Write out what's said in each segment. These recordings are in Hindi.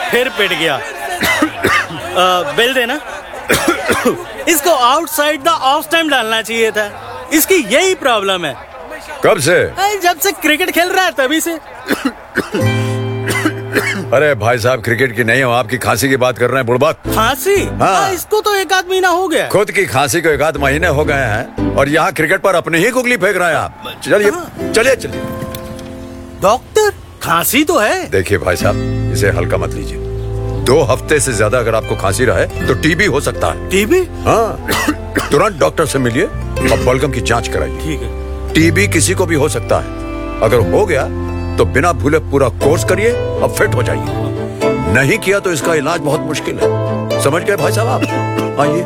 फिर पिट गया। बिल देना। इसको आउटसाइड द ऑफ टाइम डालना चाहिए था। इसकी यही प्रॉब्लम है। कब से? जब से क्रिकेट खेल रहा है तभी से। अरे भाई साहब, क्रिकेट की नहीं हो, आपकी खांसी की बात कर रहे हैं बुड़बक। खांसी? हाँ। इसको तो 1 आध महीना हो गया। खुद की खांसी को 1 आध महीने हो गए हैं और यहाँ क्रिकेट पर अपनी ही गुगली फेंक रहे हैं आप। चलिए चलिए चलिए। डॉक्टर, खांसी तो है। देखिए भाई साहब, इसे हल्का मत लीजिए। 2 हफ्ते से ज्यादा अगर आपको खांसी रहे तो टीबी हो सकता है। टीबी? हाँ, तुरंत डॉक्टर से मिलिए और बलगम की जांच कराइए। ठीक है। टीबी किसी को भी हो सकता है। अगर हो गया तो बिना भूले पूरा कोर्स करिए और फिट हो जाइए। नहीं किया तो इसका इलाज बहुत मुश्किल है। समझ गए भाई साहब आप? आइए।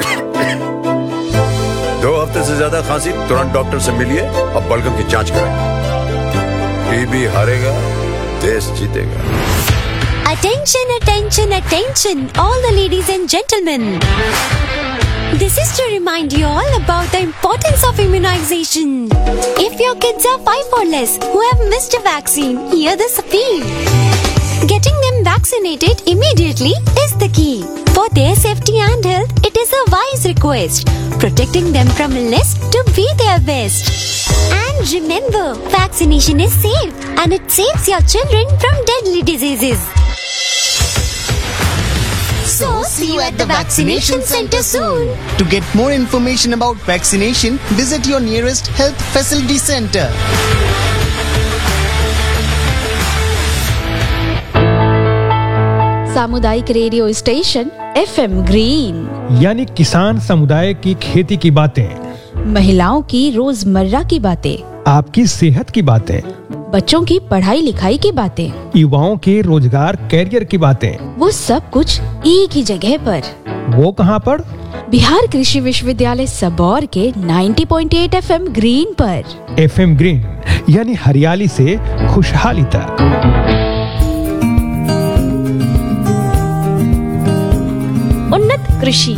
2 हफ्ते से ज्यादा खांसी, तुरंत डॉक्टर से मिलिए और बलगम की जांच कराइए। टीबी हारेगा, देश जीतेगा। Attention, attention, attention, all the ladies and gentlemen. This is to remind you all about the importance of immunization. If your kids are 5 or less who have missed a vaccine, hear this appeal. Getting them vaccinated immediately is the key. For their safety and health, it is a wise request. Protecting them from illness to be their best. And remember, vaccination is safe and it saves your children from deadly diseases. So, see you at the vaccination center soon. To get more information about vaccination, visit your nearest health facility center. सामुदायिक रेडियो स्टेशन FM ग्रीन, यानी किसान समुदाय की खेती की बातें, महिलाओं की रोजमर्रा की बातें, आपकी सेहत की बातें, बच्चों की पढ़ाई लिखाई की बातें, युवाओं के रोजगार कैरियर की बातें, वो सब कुछ एक ही जगह पर। वो कहाँ पर? बिहार कृषि विश्वविद्यालय सबौर के 90.8 FM ग्रीन पर। FM ग्रीन यानी हरियाली से खुशहाली तक। उन्नत कृषि।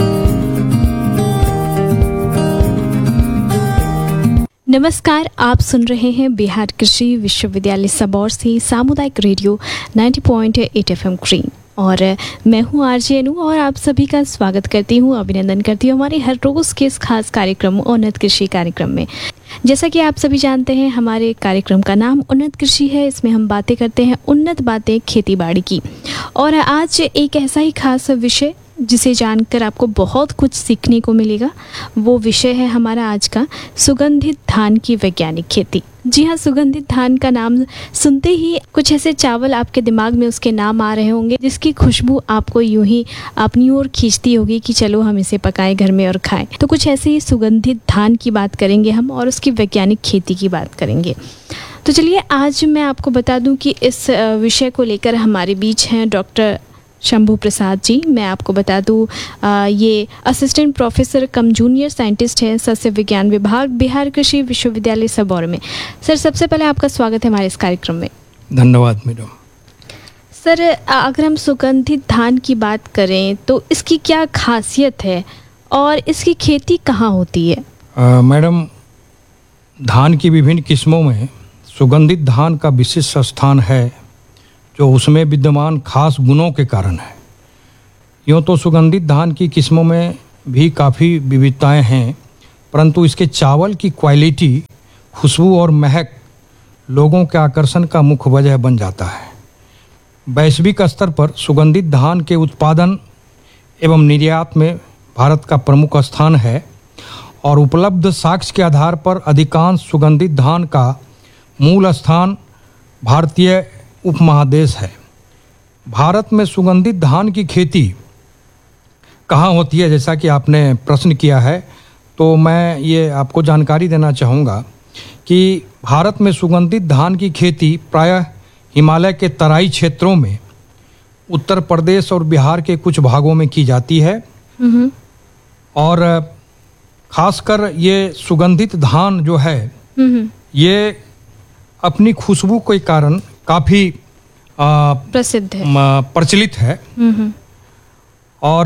नमस्कार, आप सुन रहे हैं बिहार कृषि विश्वविद्यालय सबौर से सामुदायिक रेडियो 90.8 FM ग्रीन और मैं हूं आरजे अनु और आप सभी का स्वागत करती हूं, अभिनंदन करती हूं हमारे हर रोज के इस खास कार्यक्रम उन्नत कृषि कार्यक्रम में। जैसा कि आप सभी जानते हैं, हमारे कार्यक्रम का नाम उन्नत कृषि है। इसमें हम बातें करते हैं उन्नत बातें खेती बाड़ी की। और आज एक ऐसा ही खास विषय जिसे जानकर आपको बहुत कुछ सीखने को मिलेगा, वो विषय है हमारा आज का सुगंधित धान की वैज्ञानिक खेती। जी हाँ, सुगंधित धान का नाम सुनते ही कुछ ऐसे चावल आपके दिमाग में उसके नाम आ रहे होंगे जिसकी खुशबू आपको यूं ही अपनी ओर खींचती होगी कि चलो हम इसे पकाएं घर में और खाएं। तो कुछ ऐसे ही सुगंधित धान की बात करेंगे हम और उसकी वैज्ञानिक खेती की बात करेंगे। तो चलिए आज मैं आपको बता दूं कि इस विषय को लेकर हमारे बीच हैं डॉक्टर शंभू प्रसाद जी। मैं आपको बता दूं ये असिस्टेंट प्रोफेसर कम जूनियर साइंटिस्ट हैं सस्य विज्ञान विभाग बिहार कृषि विश्वविद्यालय सबौर में। सर, सबसे पहले आपका स्वागत है हमारे इस कार्यक्रम में। धन्यवाद मैडम। सर, अगर हम सुगंधित धान की बात करें तो इसकी क्या खासियत है और इसकी खेती कहाँ होती है? मैडम, धान की विभिन्न किस्मों में सुगंधित धान का विशिष्ट स्थान है जो उसमें विद्यमान खास गुणों के कारण है। यूँ तो सुगंधित धान की किस्मों में भी काफ़ी विविधताएं हैं, परंतु इसके चावल की क्वालिटी, खुशबू और महक लोगों के आकर्षण का मुख्य वजह बन जाता है। वैश्विक स्तर पर सुगंधित धान के उत्पादन एवं निर्यात में भारत का प्रमुख स्थान है और उपलब्ध साक्ष्य के आधार पर अधिकांश सुगंधित धान का मूल स्थान भारतीय उपमहादेश है। भारत में सुगंधित धान की खेती कहाँ होती है, जैसा कि आपने प्रश्न किया है, तो मैं ये आपको जानकारी देना चाहूँगा कि भारत में सुगंधित धान की खेती प्रायः हिमालय के तराई क्षेत्रों में, उत्तर प्रदेश और बिहार के कुछ भागों में की जाती है। और खासकर ये सुगंधित धान जो है ये अपनी खुशबू के कारण काफ़ी प्रसिद्ध है, प्रचलित है। और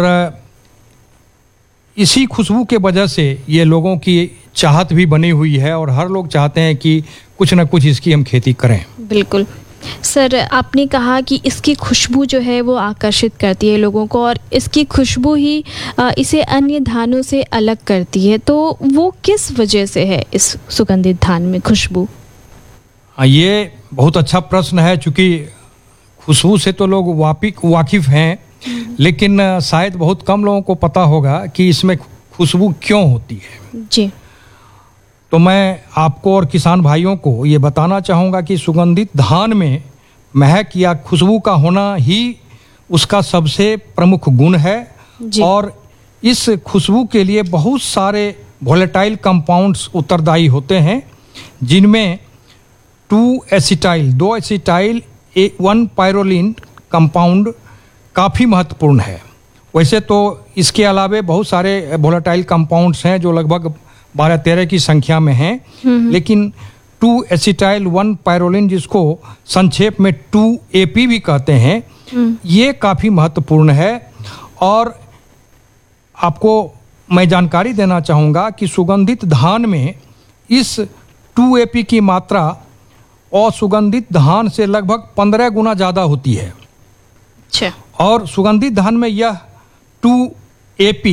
इसी खुशबू के वजह से ये लोगों की चाहत भी बनी हुई है और हर लोग चाहते हैं कि कुछ न कुछ इसकी हम खेती करें। बिल्कुल। सर, आपने कहा कि इसकी खुशबू जो है वो आकर्षित करती है लोगों को और इसकी खुशबू ही इसे अन्य धानों से अलग करती है, तो वो किस वजह से है इस सुगंधित धान में खुशबू? ये बहुत अच्छा प्रश्न है, चूँकि खुशबू से तो लोग वाकिफ हैं, लेकिन शायद बहुत कम लोगों को पता होगा कि इसमें खुशबू क्यों होती है। जी। तो मैं आपको और किसान भाइयों को ये बताना चाहूँगा कि सुगंधित धान में महक या खुशबू का होना ही उसका सबसे प्रमुख गुण है। और इस खुशबू के लिए बहुत सारे वोलेटाइल कंपाउंड्स उत्तरदायी होते हैं, जिनमें 2 एसिटाइल 1 पायरोलिन कंपाउंड काफ़ी महत्वपूर्ण है। वैसे तो इसके अलावे बहुत सारे वोलेटाइल कंपाउंड्स हैं जो लगभग 12-13 की संख्या में हैं, लेकिन 2 एसिटाइल 1 पायरोलिन, जिसको संक्षेप में 2AP भी कहते हैं, ये काफ़ी महत्वपूर्ण है। और आपको मैं जानकारी देना चाहूँगा कि सुगंधित धान में इस 2AP की मात्रा असुगंधित धान से लगभग 15 गुना ज़्यादा होती है। अच्छा। और सुगंधित धान में यह 2AP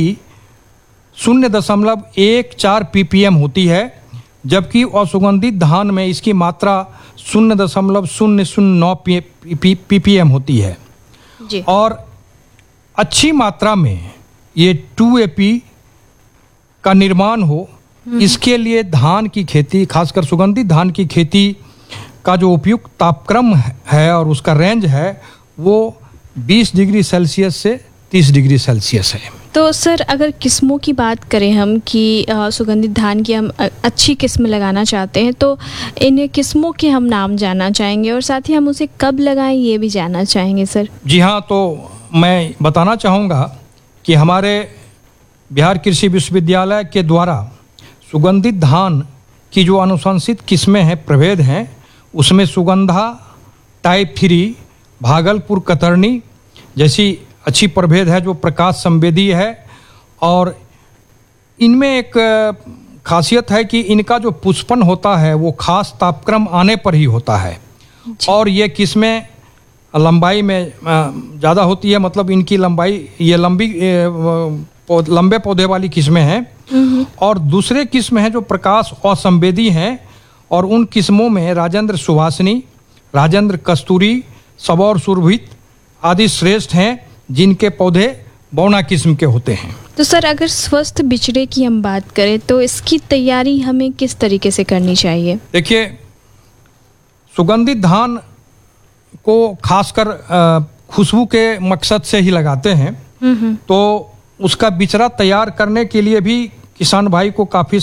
0.14 ppm होती है, जबकि असुगंधित धान में इसकी मात्रा 0.009 ppm होती है। जी। और अच्छी मात्रा में ये 2AP का निर्माण हो, इसके लिए धान की खेती, खासकर सुगंधित धान की खेती का जो उपयुक्त तापक्रम है और उसका रेंज है वो 20 डिग्री सेल्सियस से 30 डिग्री सेल्सियस है। तो सर, अगर किस्मों की बात करें हम कि सुगंधित धान की हम अच्छी किस्म लगाना चाहते हैं, तो इन किस्मों के हम नाम जानना चाहेंगे और साथ ही हम उसे कब लगाएं ये भी जानना चाहेंगे सर। जी हाँ, तो मैं बताना चाहूँगा कि हमारे बिहार कृषि विश्वविद्यालय के द्वारा सुगंधित धान की जो अनुशंसित किस्में हैं, प्रभेद हैं, उसमें सुगंधा टाइप 3 भागलपुर कतरनी जैसी अच्छी प्रभेद है जो प्रकाश संवेदी है। और इनमें एक खासियत है कि इनका जो पुष्पन होता है वो खास तापक्रम आने पर ही होता है। और ये किस्में लंबाई में ज़्यादा होती है, मतलब इनकी लंबाई, ये लंबे पौधे वाली किस्में हैं। और दूसरे किस्म हैं जो प्रकाश असंवेदी हैं, और उन किस्मों में राजेंद्र सुभाषिनी, राजेंद्र कस्तूरी, सबौर सुरभित आदि श्रेष्ठ हैं, जिनके पौधे बौना किस्म के होते हैं। तो सर, अगर स्वस्थ बिचड़े की हम बात करें तो इसकी तैयारी हमें किस तरीके से करनी चाहिए? देखिए, सुगंधित धान को खासकर खुशबू के मकसद से ही लगाते हैं, तो उसका बिचड़ा तैयार करने के लिए भी किसान भाई को काफ़ी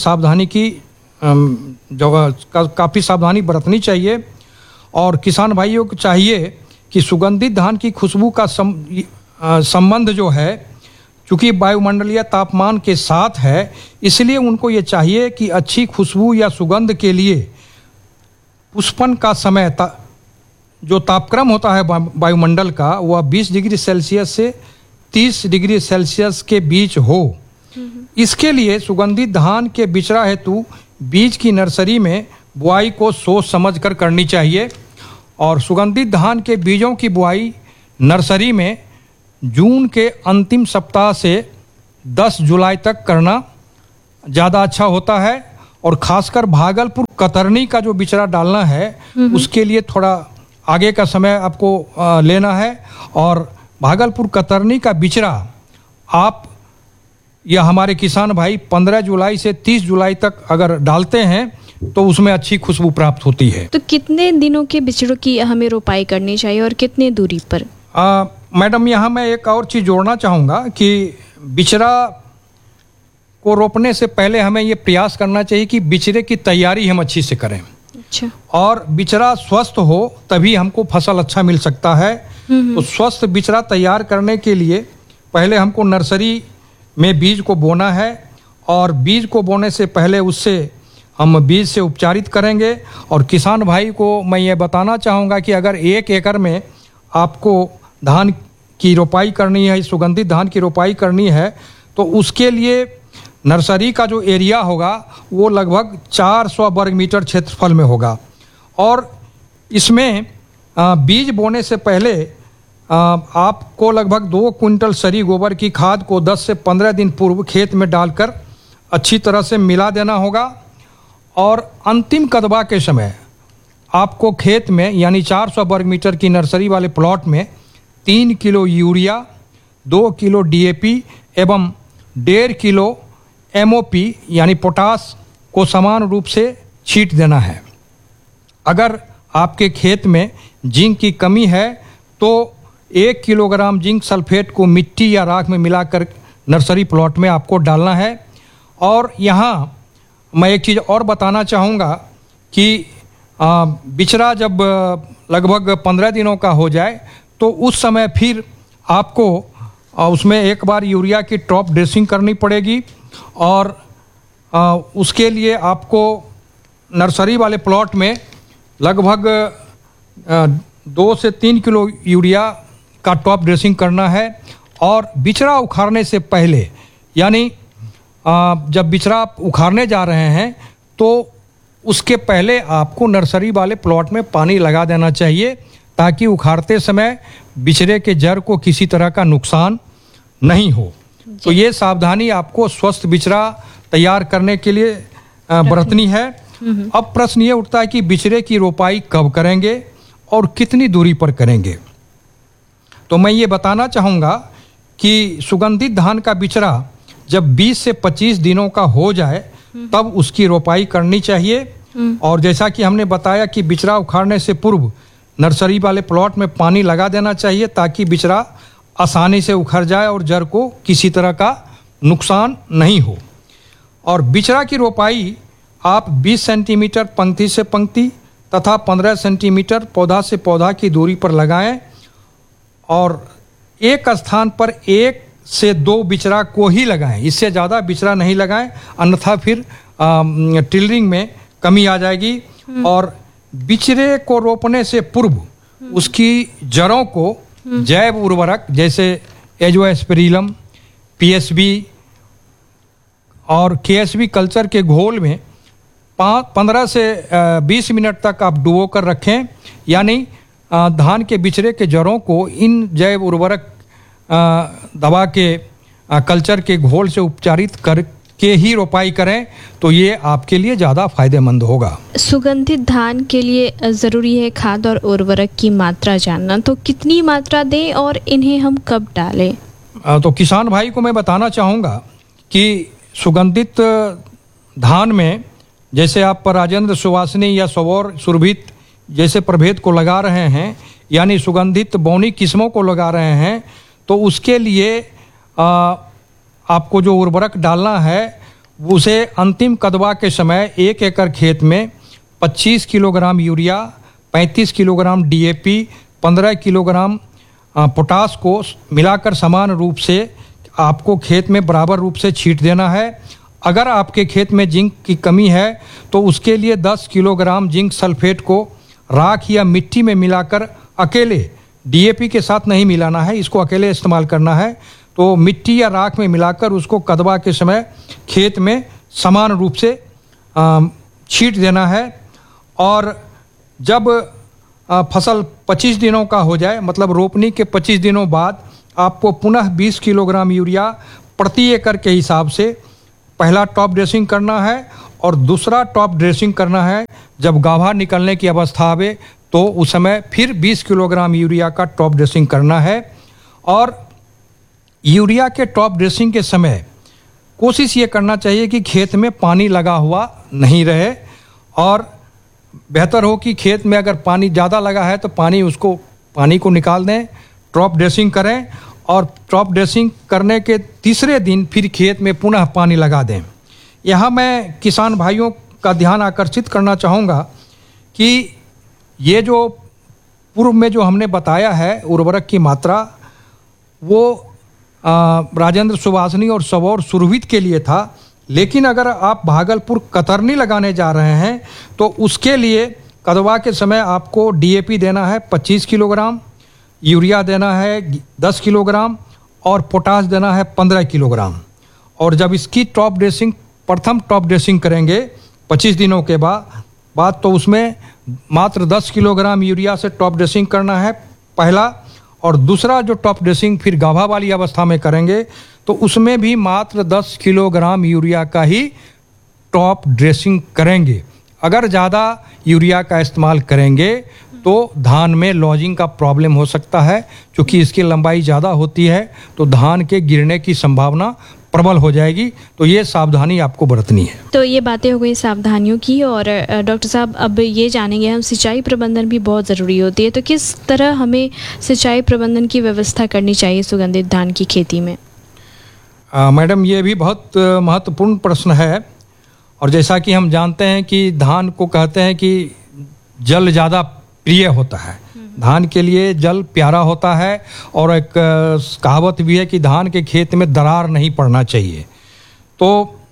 सावधानी बरतनी चाहिए। और किसान भाइयों को चाहिए कि सुगंधित धान की खुशबू का संबंध जो है, चूँकि वायुमंडलीय तापमान के साथ है, इसलिए उनको ये चाहिए कि अच्छी खुशबू या सुगंध के लिए पुष्पन का समय जो तापक्रम होता है वायुमंडल का, वह 20 डिग्री सेल्सियस से 30 डिग्री सेल्सियस के बीच हो। इसके लिए सुगंधित धान के बिचड़ा हेतु बीज की नर्सरी में बुआई को सोच समझ कर करनी चाहिए। और सुगंधित धान के बीजों की बुआई नर्सरी में जून के अंतिम सप्ताह से 10 जुलाई तक करना ज़्यादा अच्छा होता है। और ख़ासकर भागलपुर कतरनी का जो बिचड़ा डालना है, उसके लिए थोड़ा आगे का समय आपको लेना है। और भागलपुर कतरनी का बिचड़ा आप या हमारे किसान भाई 15 जुलाई से 30 जुलाई तक अगर डालते हैं तो उसमें अच्छी खुशबू प्राप्त होती है। तो कितने दिनों के बिचड़ों की हमें रोपाई करनी चाहिए और कितने दूरी पर? मैडम, यहाँ मैं एक और चीज़ जोड़ना चाहूँगा कि बिचड़ा को रोपने से पहले हमें ये प्रयास करना चाहिए कि बिचड़े की तैयारी हम अच्छी से करें। अच्छा। और बिचड़ा स्वस्थ हो तभी हमको फसल अच्छा मिल सकता है। तो स्वस्थ बिचड़ा तैयार करने के लिए पहले हमको नर्सरी में बीज को बोना है, और बीज को बोने से पहले उससे हम बीज से उपचारित करेंगे। और किसान भाई को मैं ये बताना चाहूँगा कि अगर 1 एकड़ में आपको धान की रोपाई करनी है, सुगंधित धान की रोपाई करनी है, तो उसके लिए नर्सरी का जो एरिया होगा वो लगभग 400 वर्ग मीटर क्षेत्रफल में होगा। और इसमें बीज बोने से पहले आपको लगभग 2 क्विंटल सरी गोबर की खाद को 10 से 15 दिन पूर्व खेत में डालकर अच्छी तरह से मिला देना होगा। और अंतिम कदबा के समय आपको खेत में यानी 400 वर्ग मीटर की नर्सरी वाले प्लॉट में 3 किलो यूरिया, 2 किलो DAP एवं 1.5 किलो MOP यानी पोटास को समान रूप से छींट देना है। अगर आपके खेत में जिंक की कमी है तो 1 किलोग्राम जिंक सल्फेट को मिट्टी या राख में मिलाकर नर्सरी प्लॉट में आपको डालना है। और यहाँ मैं एक चीज़ और बताना चाहूँगा कि बिचरा जब लगभग 15 दिनों का हो जाए तो उस समय फिर आपको उसमें एक बार यूरिया की टॉप ड्रेसिंग करनी पड़ेगी। और उसके लिए आपको नर्सरी वाले प्लॉट में लगभग 2 से 3 किलो यूरिया का टॉप ड्रेसिंग करना है। और बिचरा उखाड़ने से पहले यानी जब बिचरा उखाड़ने जा रहे हैं तो उसके पहले आपको नर्सरी वाले प्लॉट में पानी लगा देना चाहिए ताकि उखाड़ते समय बिचरे के जड़ को किसी तरह का नुकसान नहीं हो। तो ये सावधानी आपको स्वस्थ बिचरा तैयार करने के लिए बरतनी है। अब प्रश्न ये उठता है कि बिचरे की रोपाई कब करेंगे और कितनी दूरी पर करेंगे। तो मैं ये बताना चाहूँगा कि सुगंधित धान का बिचरा जब 20 से 25 दिनों का हो जाए तब उसकी रोपाई करनी चाहिए। और जैसा कि हमने बताया कि बिचरा उखाड़ने से पूर्व नर्सरी वाले प्लॉट में पानी लगा देना चाहिए ताकि बिचरा आसानी से उखड़ जाए और जड़ को किसी तरह का नुकसान नहीं हो। और बिचरा की रोपाई आप 20 सेंटीमीटर पंक्ति से पंक्ति तथा 15 सेंटीमीटर पौधा से पौधा की दूरी पर लगाएं। और एक स्थान पर 1 से 2 बिचरा को ही लगाएं, इससे ज़्यादा बिचरा नहीं लगाएं, अन्यथा फिर टिलरिंग में कमी आ जाएगी। और बिचरे को रोपने से पूर्व उसकी जड़ों को जैव उर्वरक जैसे एजोस्पेरिलम, PSB और KSB कल्चर के घोल में 15 से 20 मिनट तक आप डुबो कर रखें। यानी धान के बिचरे के जड़ों को इन जैव उर्वरक दवा के कल्चर के घोल से उपचारित करके ही रोपाई करें तो ये आपके लिए ज़्यादा फायदेमंद होगा। सुगंधित धान के लिए ज़रूरी है खाद और उर्वरक की मात्रा जानना, तो कितनी मात्रा दें और इन्हें हम कब डालें? तो किसान भाई को मैं बताना चाहूँगा कि सुगंधित धान में जैसे आप राजेंद्र सुवासनी या सबौर सुरभित जैसे प्रभेद को लगा रहे हैं यानी सुगंधित बौनी किस्मों को लगा रहे हैं तो उसके लिए आपको जो उर्वरक डालना है उसे अंतिम कदवा के समय 1 एकड़ खेत में 25 kilogram urea, 35 kilogram DAP, 15 kilogram potash को मिलाकर समान रूप से आपको खेत में बराबर रूप से छींट देना है। अगर आपके खेत में जिंक की कमी है तो उसके लिए 10 किलोग्राम जिंक सल्फेट को राख या मिट्टी में मिलाकर अकेले, DAP के साथ नहीं मिलाना है, इसको अकेले इस्तेमाल करना है। तो मिट्टी या राख में मिलाकर उसको कदवा के समय खेत में समान रूप से छींट देना है। और जब फसल 25 दिनों का हो जाए मतलब रोपनी के 25 दिनों बाद आपको पुनः 20 किलोग्राम यूरिया प्रति एकड़ के हिसाब से पहला टॉप ड्रेसिंग करना है और दूसरा टॉप ड्रेसिंग करना है जब गाभा निकलने की अवस्था आवे तो उस समय फिर 20 किलोग्राम यूरिया का टॉप ड्रेसिंग करना है। और यूरिया के टॉप ड्रेसिंग के समय कोशिश ये करना चाहिए कि खेत में पानी लगा हुआ नहीं रहे और बेहतर हो कि खेत में अगर पानी ज़्यादा लगा है तो पानी को निकाल दें, टॉप ड्रेसिंग करें और टॉप ड्रेसिंग करने के तीसरे दिन फिर खेत में पुनः पानी लगा दें। यहाँ मैं किसान भाइयों का ध्यान आकर्षित करना चाहूँगा कि ये जो पूर्व में जो हमने बताया है उर्वरक की मात्रा वो राजेंद्र सुवासनी और सबौर सुरभित के लिए था, लेकिन अगर आप भागलपुर कतरनी लगाने जा रहे हैं तो उसके लिए कदवा के समय आपको DAP देना है 25 किलोग्राम, यूरिया देना है 10 किलोग्राम और पोटास देना है 15 किलोग्राम। और जब इसकी प्रथम टॉप ड्रेसिंग करेंगे 25 दिनों के बाद तो उसमें मात्र 10 किलोग्राम यूरिया से टॉप ड्रेसिंग करना है पहला, और दूसरा जो टॉप ड्रेसिंग फिर गाभा वाली अवस्था में करेंगे तो उसमें भी मात्र 10 किलोग्राम यूरिया का ही टॉप ड्रेसिंग करेंगे। अगर ज़्यादा यूरिया का इस्तेमाल करेंगे तो धान में लॉजिंग का प्रॉब्लम हो सकता है, क्योंकि इसकी लंबाई ज़्यादा होती है तो धान के गिरने की संभावना प्रबल हो जाएगी। तो ये सावधानी आपको बरतनी है। तो ये बातें हो गई सावधानियों की, और डॉक्टर साहब अब ये जानेंगे हम, सिंचाई प्रबंधन भी बहुत ज़रूरी होती है, तो किस तरह हमें सिंचाई प्रबंधन की व्यवस्था करनी चाहिए सुगंधित धान की खेती में? मैडम, ये भी बहुत महत्वपूर्ण प्रश्न है। और जैसा कि हम जानते हैं कि धान को कहते हैं कि जल ज़्यादा प्रिय होता है, धान के लिए जल प्यारा होता है, और एक कहावत भी है कि धान के खेत में दरार नहीं पड़ना चाहिए। तो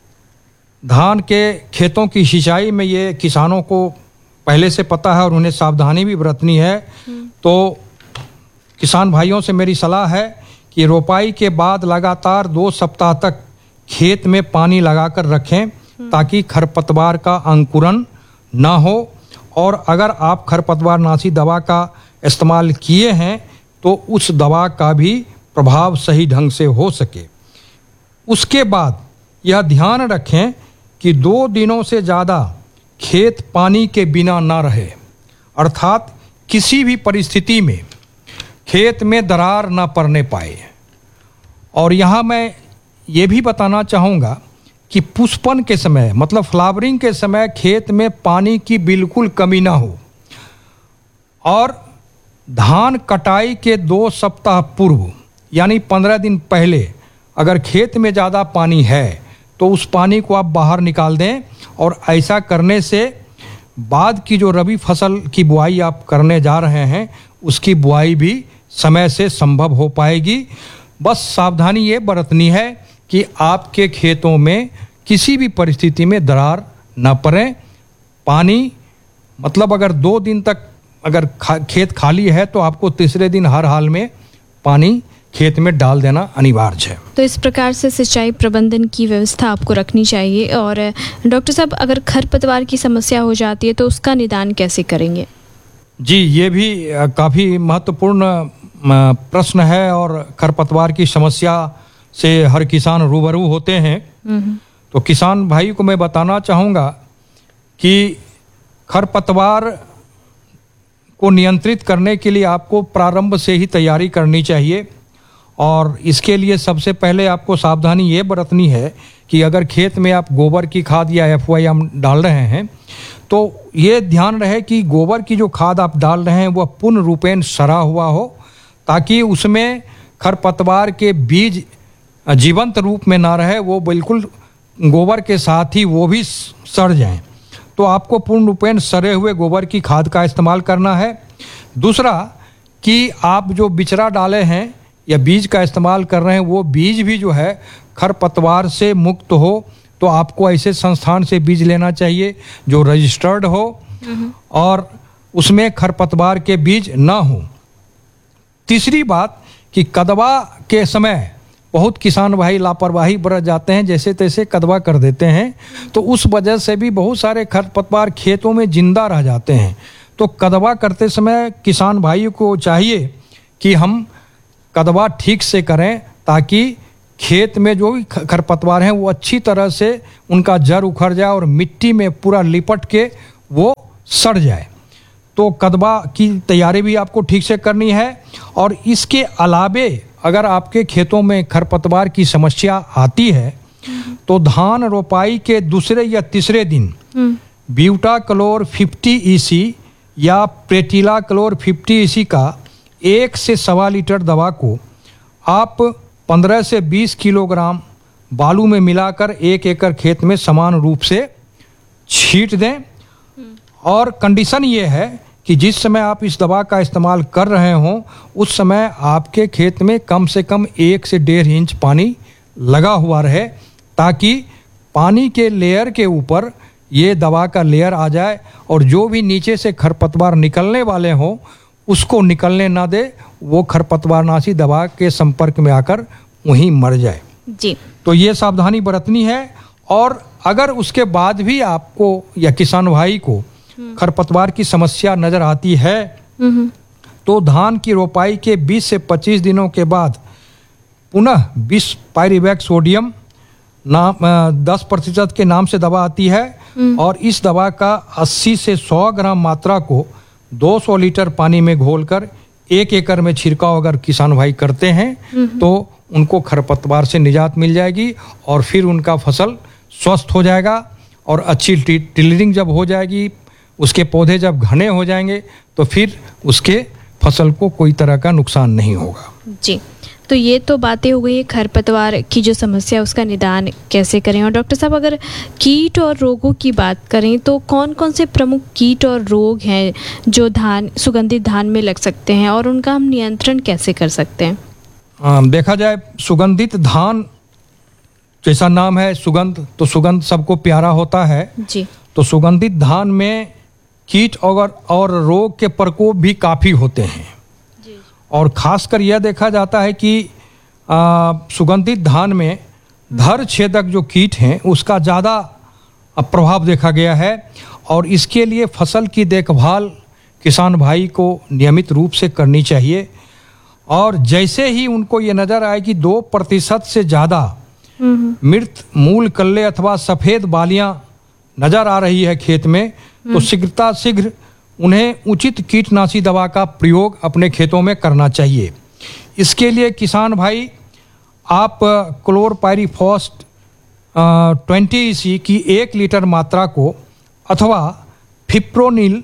धान के खेतों की सिंचाई में ये किसानों को पहले से पता है और उन्हें सावधानी भी बरतनी है। तो किसान भाइयों से मेरी सलाह है कि रोपाई के बाद लगातार 2 सप्ताह तक खेत में पानी लगाकर रखें ताकि खरपतवार का अंकुरन ना हो। और अगर आप खरपतवारनाशी दवा का इस्तेमाल किए हैं तो उस दवा का भी प्रभाव सही ढंग से हो सके। उसके बाद यह ध्यान रखें कि 2 दिनों से ज़्यादा खेत पानी के बिना ना रहे, अर्थात किसी भी परिस्थिति में खेत में दरार ना पड़ने पाए। और यहाँ मैं ये भी बताना चाहूँगा कि पुष्पन के समय, मतलब फ्लावरिंग के समय खेत में पानी की बिल्कुल कमी ना हो। और धान कटाई के 2 सप्ताह पूर्व यानी 15 दिन पहले अगर खेत में ज़्यादा पानी है तो उस पानी को आप बाहर निकाल दें। और ऐसा करने से बाद की जो रबी फसल की बुआई आप करने जा रहे हैं उसकी बुआई भी समय से संभव हो पाएगी। बस सावधानी ये बरतनी है कि आपके खेतों में किसी भी परिस्थिति में दरार न पड़े। पानी मतलब अगर 2 दिन तक अगर खेत खाली है तो आपको तीसरे दिन हर हाल में पानी खेत में डाल देना अनिवार्य है। तो इस प्रकार से सिंचाई प्रबंधन की व्यवस्था आपको रखनी चाहिए। और डॉक्टर साहब, अगर खरपतवार की समस्या हो जाती है तो उसका निदान कैसे करेंगे? जी, ये भी काफ़ी महत्वपूर्ण प्रश्न है। और खरपतवार की समस्या से हर किसान रूबरू होते हैं। तो किसान भाई को मैं बताना चाहूँगा कि खरपतवार को नियंत्रित करने के लिए आपको प्रारंभ से ही तैयारी करनी चाहिए। और इसके लिए सबसे पहले आपको सावधानी ये बरतनी है कि अगर खेत में आप गोबर की खाद या FYM डाल रहे हैं तो ये ध्यान रहे कि गोबर की जो खाद आप डाल रहे हैं वह पूर्ण रूपेण सड़ा हुआ हो, ताकि उसमें खरपतवार के बीज जीवंत रूप में ना रहे, वो बिल्कुल गोबर के साथ ही वो भी सड़ जाएं। तो आपको पूर्ण रूपेण सड़े हुए गोबर की खाद का इस्तेमाल करना है। दूसरा कि आप जो बिचरा डाले हैं या बीज का इस्तेमाल कर रहे हैं वो बीज भी जो है खरपतवार से मुक्त हो, तो आपको ऐसे संस्थान से बीज लेना चाहिए जो रजिस्टर्ड हो और उसमें खरपतवार के बीज ना हो। तीसरी बात कि कदवा के समय बहुत किसान भाई लापरवाही बरत जाते हैं, जैसे तैसे कदवा कर देते हैं, तो उस वजह से भी बहुत सारे खरपतवार खेतों में जिंदा रह जाते हैं। तो कदवा करते समय किसान भाई को चाहिए कि हम कदवा ठीक से करें ताकि खेत में जो भी खरपतवार हैं वो अच्छी तरह से उनका जड़ उखड़ जाए और मिट्टी में पूरा लिपट के वो सड़ जाए। तो कदवा की तैयारी भी आपको ठीक से करनी है। और इसके अलावे अगर आपके खेतों में खरपतवार की समस्या आती है तो धान रोपाई के दूसरे या तीसरे दिन ब्यूटाक्लोर 50 EC या प्रेटिलाक्लोर 50 EC का 1 से 1.25 लीटर दवा को आप 15 से 20 किलोग्राम बालू में मिलाकर 1 एकड़ खेत में समान रूप से छींट दें। और कंडीशन ये है कि जिस समय आप इस दवा का इस्तेमाल कर रहे हों उस समय आपके खेत में कम से कम 1 से 1.5 इंच पानी लगा हुआ रहे, ताकि पानी के लेयर के ऊपर ये दवा का लेयर आ जाए और जो भी नीचे से खरपतवार निकलने वाले हों उसको निकलने ना दे, वो खरपतवारनाशी दवा के संपर्क में आकर वहीं मर जाए जी। तो ये सावधानी बरतनी है। और अगर उसके बाद भी आपको या किसान भाई को खरपतवार की समस्या नजर आती है तो धान की रोपाई के 20 से 25 दिनों के बाद पुनः 20 पायरिवैक्स सोडियम 10% के नाम से दवा आती है और इस दवा का 80 से 100 ग्राम मात्रा को 200 लीटर पानी में घोलकर 1 एकड़ में छिड़काव अगर किसान भाई करते हैं तो उनको खरपतवार से निजात मिल जाएगी और फिर उनका फसल स्वस्थ हो जाएगा और अच्छी टिलरिंग जब हो जाएगी, उसके पौधे जब घने हो जाएंगे तो फिर उसके फसल को कोई तरह का नुकसान नहीं होगा। जी, तो ये तो बातें हो गई खरपतवार की जो समस्या उसका निदान कैसे करें। और डॉक्टर साहब अगर कीट और रोगों की बात करें तो कौन कौन से प्रमुख कीट और रोग हैं जो सुगंधित धान में लग सकते हैं और उनका हम नियंत्रण कैसे कर सकते हैं? देखा जाए सुगंधित धान जैसा नाम है सुगंध, तो सुगंध सबको प्यारा होता है जी। तो सुगंधित धान में कीट और रोग के प्रकोप भी काफ़ी होते हैं जी। और खासकर यह देखा जाता है कि सुगंधित धान में धर छेदक जो कीट हैं उसका ज़्यादा प्रभाव देखा गया है और इसके लिए फसल की देखभाल किसान भाई को नियमित रूप से करनी चाहिए। और जैसे ही उनको ये नज़र आए कि 2% से ज़्यादा मृत मूल कल्ले अथवा सफ़ेद बालियां नज़र आ रही है खेत में तो शीघ्र उन्हें उचित कीटनाशी दवा का प्रयोग अपने खेतों में करना चाहिए। इसके लिए किसान भाई आप क्लोरपायरीफॉस 20 EC की 1 लीटर मात्रा को अथवा फिप्रोनिल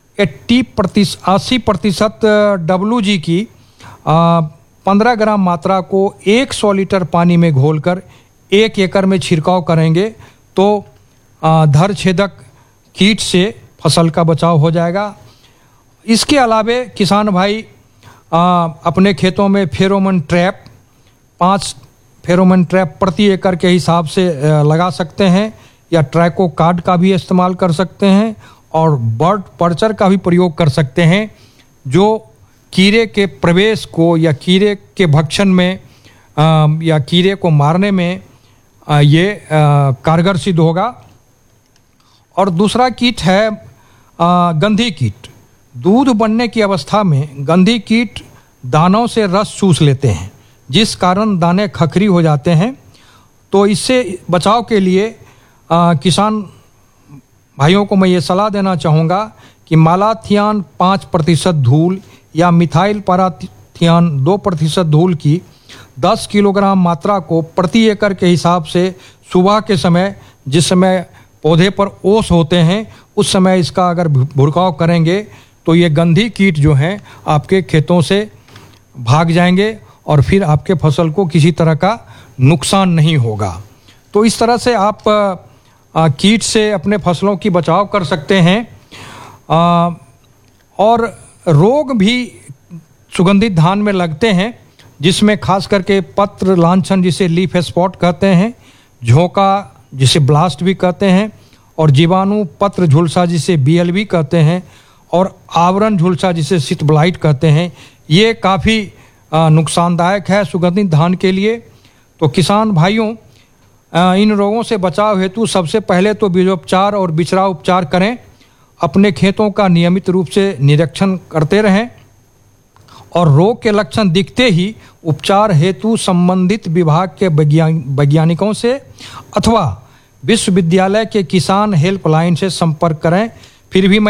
80% WG की 15 ग्राम मात्रा को 100 लीटर पानी में घोलकर 1 एकड़ में छिड़काव करेंगे तो धर छेदक कीट से फसल का बचाव हो जाएगा। इसके अलावे किसान भाई अपने खेतों में फेरोमोन ट्रैप 5 फेरोमोन ट्रैप प्रति एकड़ के हिसाब से लगा सकते हैं या ट्रैको कार्ड का भी इस्तेमाल कर सकते हैं और बर्ड पर्चर का भी प्रयोग कर सकते हैं जो कीड़े के प्रवेश को या कीड़े के भक्षण में या कीड़े को मारने में ये कारगर सिद्ध होगा। और दूसरा कीट है गंधी कीट। दूध बनने की अवस्था में गंधी कीट दानों से रस चूस लेते हैं जिस कारण दाने खखरी हो जाते हैं। तो इससे बचाव के लिए किसान भाइयों को मैं ये सलाह देना चाहूँगा कि मालाथियान 5% धूल या मिथाइल पाराथियान 2% धूल की 10 किलोग्राम मात्रा को प्रति एकड़ के हिसाब से सुबह के समय जिस समय पौधे पर ओस होते हैं उस समय इसका अगर भुड़काव करेंगे तो ये गंधी कीट जो हैं आपके खेतों से भाग जाएंगे और फिर आपके फसल को किसी तरह का नुकसान नहीं होगा। तो इस तरह से आप कीट से अपने फसलों की बचाव कर सकते हैं। और रोग भी सुगंधित धान में लगते हैं जिसमें खास करके पत्र लांछन जिसे लीफ स्पॉट कहते हैं, झोंका जिसे ब्लास्ट भी कहते हैं और जीवाणु पत्र झुलसा जिसे BLV कहते हैं और आवरण झुलसा जिसे शीत ब्लाइट कहते हैं। ये काफ़ी नुकसानदायक है सुगंधित धान के लिए। तो किसान भाइयों इन रोगों से बचाव हेतु सबसे पहले तो बीजोपचार और बिचरा उपचार करें, अपने खेतों का नियमित रूप से निरीक्षण करते रहें और रोग के लक्षण दिखते ही उपचार हेतु संबंधित विभाग के वैज्ञानिकों से अथवा विश्वविद्यालय के किसान हेल्पलाइन से संपर्क करें। फिर भी मैं